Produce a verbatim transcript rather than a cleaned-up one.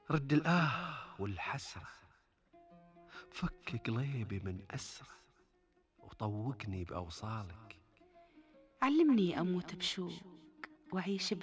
رد الآه والحسرة، فك قليبي من أسره، وطوقني بأوصالك. علمني أموت بشوق وأعيش